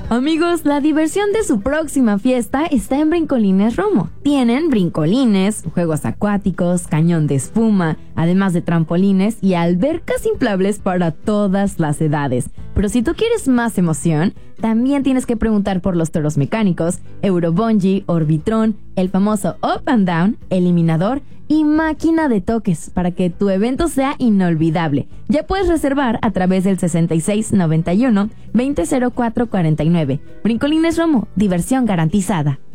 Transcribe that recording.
Amigos, la diversión de su próxima fiesta está en Brincolines Romo. Tienen brincolines, juegos acuáticos, cañón de espuma, además de trampolines y albercas inflables para todas las edades. Pero si tú quieres más emoción, también tienes que preguntar por los toros mecánicos, Eurobungee, Orbitron, el famoso Up and Down, Eliminador y máquina de toques para que tu evento sea inolvidable. Ya puedes reservar a través del 6691-200449. Brincolines Romo, diversión garantizada.